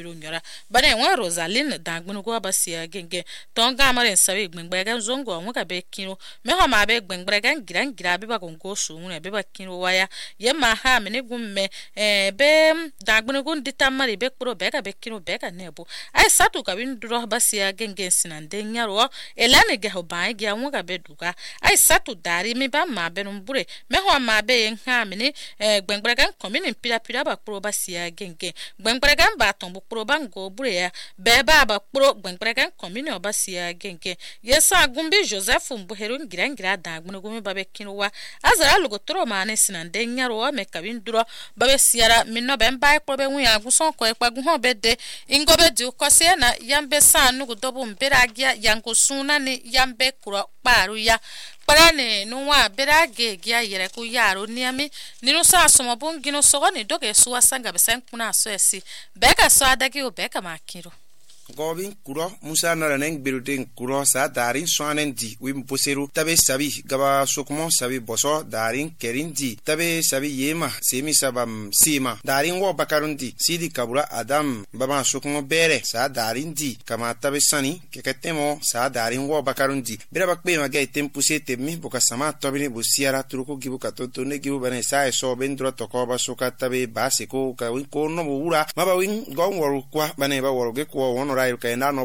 biru nyora bane wa Rosaline dangbunu go basia genge tonga mare sabe gbengbega zongo onga be kinu me ho ma be gbengbega ngira be ba gongo su ne be ba kinu waya ye ma ha me ne gumme be dangbunu gun ditamari be pro be ka be kinu be ka nebo ai satu ka bin duro basia genge sinande nyaro elane ge ho ba ge onga be duga ai satu dari mi ba ma be numbure me ho ma be ha me ne gbengbega komini pira ba pro basia genge gbengbega ba ton bu pro bango bure ya be ba pro gbengbega komini obasia genge yesa gumbi Joseph mbuheru ngira dangbunu gumi babe kinwa azara lugotoro mane sinande nyaro me kabin duro babe siara minno be mba ko be wu ya guson ko ekpagu ho be de ingobe di ukose na yambe sanu gudobu mberagia yankosuna ni yambe kuro paru ya parane nuwa berage gia yere ku yaro niami ninu sa somo bungino sogoni doge suwa sanga besen kuna so esi beka so adagi o beka makiro Gobin kuro musa naraneng birudin kuro sa darin swanen di wim poseru tabe sabi gaba sukmo sabi boso darin kerin di tabe sabi yema semi sabam sima darin wo bakarundi sidi kabura adam baba sukmo bere sa darin di kama tabe sani keketemo sa darin wo bakarundi bira bakbe magay tempuse temmi boka sama tobini busiara truko gibu katoto ne gibu bane sa so bendro tokoba suka tabe basiko ka win ko no bura maba win gon woru kwa bane ba woru ge ko wono rayu kay na no